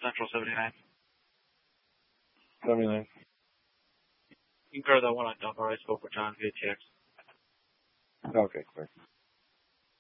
Central 79. 79. You can go to the one on Dunbar. I spoke with John via text. Okay, clear.